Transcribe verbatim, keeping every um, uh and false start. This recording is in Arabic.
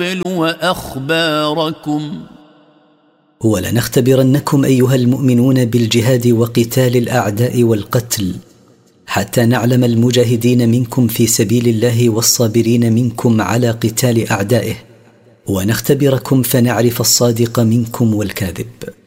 وأخباركم ولنختبرنكم أيها المؤمنون بالجهاد وقتال الأعداء والقتل، حتى نعلم المجاهدين منكم في سبيل الله والصابرين منكم على قتال أعدائه، ونختبركم فنعرف الصادق منكم والكاذب.